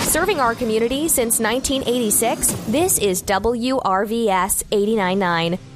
Serving our community since 1986, this is WRVS 89.9.